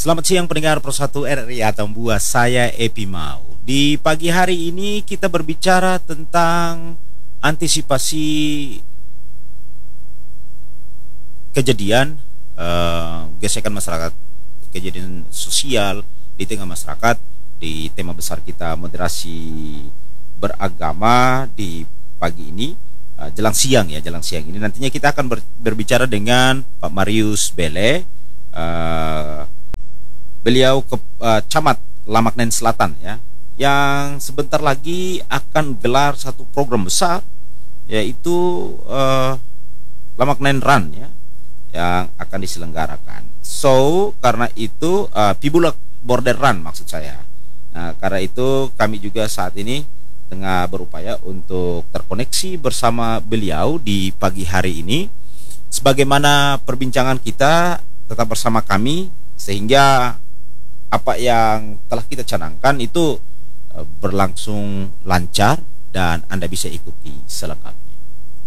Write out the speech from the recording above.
Selamat siang pendengar Persatu RRI Atambua, saya Epi Mau. Di pagi hari ini kita berbicara tentang antisipasi kejadian gesekan masyarakat, kejadian sosial di tengah masyarakat. Di tema besar kita moderasi beragama di pagi ini, jelang siang ini nantinya kita akan berbicara dengan Pak Marius Bele. Beliau camat Lamaknen Selatan ya, yang sebentar lagi akan gelar satu program besar, yaitu Lamaknen Run ya, yang akan diselenggarakan. So karena itu Pibulak Border Run maksud saya. Nah, karena itu kami juga saat ini tengah berupaya untuk terkoneksi bersama beliau di pagi hari ini. Sebagaimana perbincangan kita, tetap bersama kami sehingga apa yang telah kita canangkan itu berlangsung lancar dan Anda bisa ikuti selengkapnya.